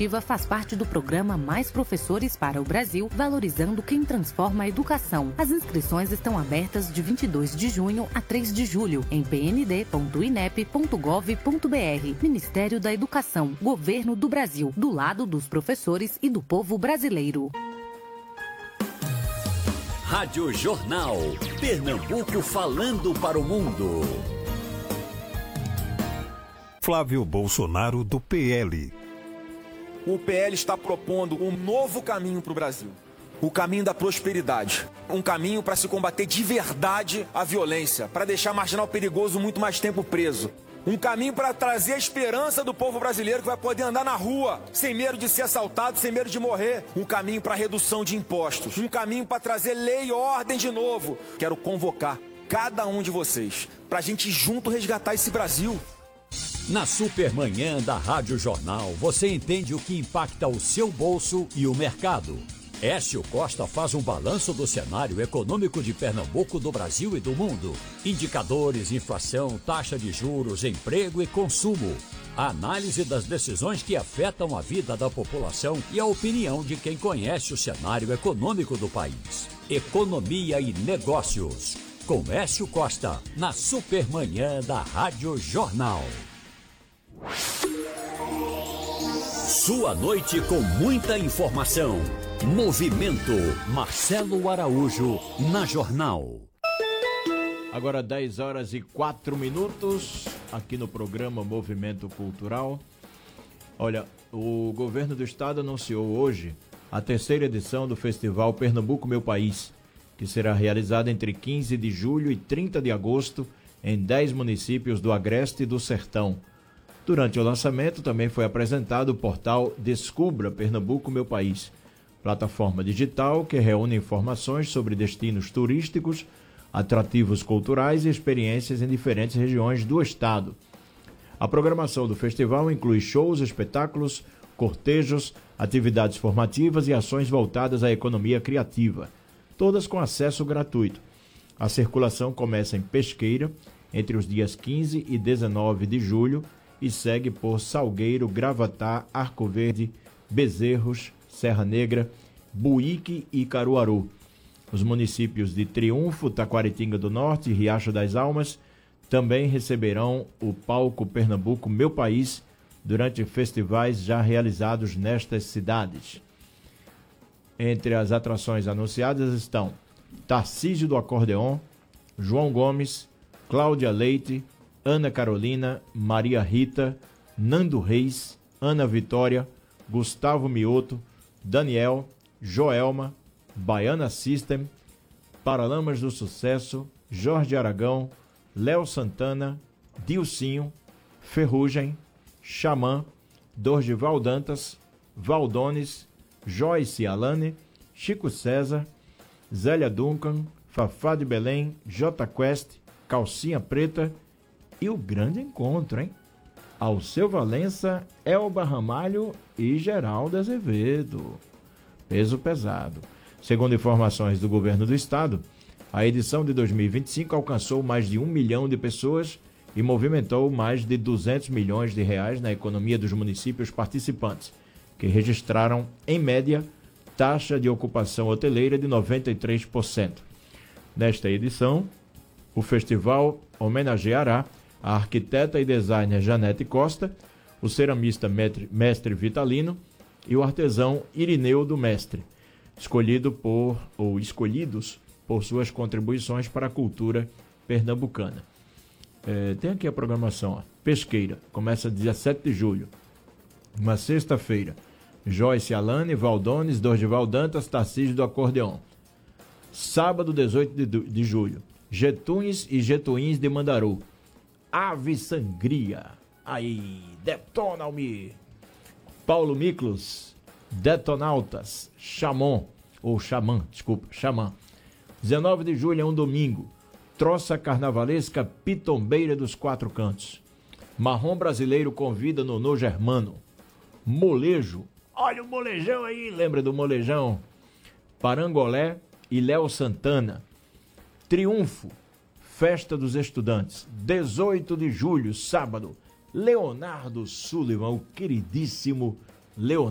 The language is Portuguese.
iniciativa faz parte do programa Mais Professores para o Brasil, valorizando quem transforma a educação. As inscrições estão abertas de 22 de junho a 3 de julho em pnd.inep.gov.br. Ministério da Educação, Governo do Brasil, do lado dos professores e do povo brasileiro. Rádio Jornal. Pernambuco falando para o mundo. Flávio Bolsonaro, do PL. O PL está propondo um novo caminho para o Brasil. O caminho da prosperidade. Um caminho para se combater de verdade a violência, para deixar marginal perigoso muito mais tempo preso. Um caminho para trazer a esperança do povo brasileiro que vai poder andar na rua, sem medo de ser assaltado, sem medo de morrer. Um caminho para redução de impostos. Um caminho para trazer lei e ordem de novo. Quero convocar cada um de vocês para a gente junto resgatar esse Brasil. Na Supermanhã da Rádio Jornal, você entende o que impacta o seu bolso e o mercado. Écio Costa faz um balanço do cenário econômico de Pernambuco, do Brasil e do mundo. Indicadores, inflação, taxa de juros, emprego e consumo. A análise das decisões que afetam a vida da população e a opinião de quem conhece o cenário econômico do país. Economia e negócios. Com Écio Costa, na Supermanhã da Rádio Jornal. Sua noite com muita informação. Movimento Marcelo Araújo na Jornal. Agora 10h04 aqui no programa Movimento Cultural. Olha, o governo do estado anunciou hoje a terceira edição do Festival Pernambuco Meu País, que será realizada entre 15 de julho e 30 de agosto em 10 municípios do Agreste e do Sertão. Durante o lançamento também foi apresentado o portal Descubra Pernambuco Meu País, plataforma digital que reúne informações sobre destinos turísticos, atrativos culturais e experiências em diferentes regiões do estado. A programação do festival inclui shows, espetáculos, cortejos, atividades formativas e ações voltadas à economia criativa, todas com acesso gratuito. A circulação começa em Pesqueira, entre os dias 15 e 19 de julho, e segue por Salgueiro, Gravatá, Arco Verde, Bezerros, Serra Negra, Buíque e Caruaru. Os municípios de Triunfo, Taquaritinga do Norte e Riacho das Almas também receberão o palco Pernambuco Meu País durante festivais já realizados nestas cidades. Entre as atrações anunciadas estão Tarcísio do Acordeon, João Gomes, Cláudia Leite, Ana Carolina, Maria Rita, Nando Reis, Ana Vitória, Gustavo Mioto, Daniel, Joelma, Baiana System, Paralamas do Sucesso, Jorge Aragão, Léo Santana, Dilcinho, Ferrugem, Xamã, Dorgival Dantas, Valdones, Joyce Alane, Chico César, Zélia Duncan, Fafá de Belém, J Quest, Calcinha Preta e o grande encontro, hein? Alceu Valença, Elba Ramalho e Geraldo Azevedo. Peso pesado. Segundo informações do governo do estado, a edição de 2025 alcançou mais de 1 milhão de pessoas e movimentou mais de 200 milhões de reais na economia dos municípios participantes, que registraram, em média, taxa de ocupação hoteleira de 93%. Nesta edição, o festival homenageará a arquiteta e designer Janete Costa, o ceramista Mestre Vitalino e o artesão Irineu do Mestre, escolhidos por suas contribuições para a cultura pernambucana. Tem aqui a programação, ó. Pesqueira, começa 17 de julho, uma sexta-feira. Joyce Alane, Valdones, Dorgival Dantas, Tarcísio do Acordeon. Sábado, 18 de julho, Getunes e Getuins de Mandaru. Ave Sangria. Aí, Detona-me. Paulo Miklos, Detonautas, Xamã. 19 de julho é um domingo. Troça carnavalesca Pitombeira dos Quatro Cantos. Marrom Brasileiro convida no Germano. Molejo. Olha o molejão aí, lembra do molejão? Parangolé e Léo Santana. Triunfo, Festa dos Estudantes, 18 de julho, sábado. Leonardo Sullivan, o queridíssimo Leonardo.